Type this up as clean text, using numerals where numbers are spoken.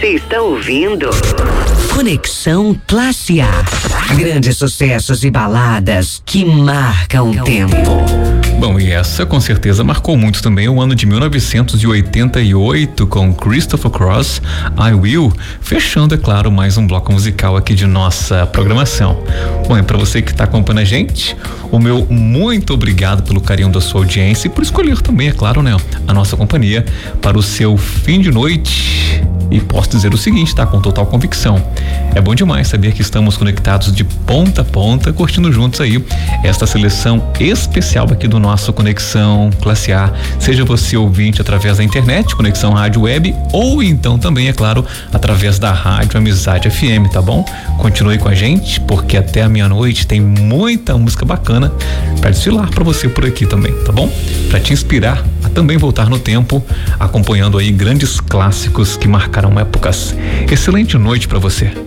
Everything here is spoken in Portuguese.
Você está ouvindo Conexão Classe A. Grandes sucessos e baladas que marcam o tempo. Bom, e essa com certeza marcou muito também o ano de 1988 com Christopher Cross, I Will, fechando, é claro, mais um bloco musical aqui de nossa programação. Bom, e para você que está acompanhando a gente, o meu muito obrigado pelo carinho da sua audiência e por escolher também, é claro, né, a nossa companhia para o seu fim de noite. E posso dizer o seguinte, tá? Com total convicção. É bom demais saber que estamos conectados de ponta a ponta, curtindo juntos aí esta seleção especial aqui do nosso Conexão Classe A. Seja você ouvinte através da internet, Conexão Rádio Web, ou então também, é claro, através da Rádio Amizade FM, tá bom? Continue com a gente, porque até a meia-noite tem muita música bacana para desfilar para você por aqui também, tá bom? Para te inspirar a também voltar no tempo, acompanhando aí grandes clássicos que marcaram épocas. Excelente noite para você.